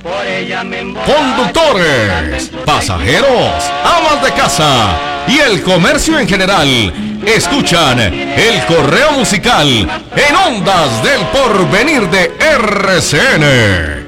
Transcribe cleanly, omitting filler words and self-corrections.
Conductores, pasajeros, amas de casa y el comercio en general escuchan el correo musical en Ondas del Porvenir de RCN.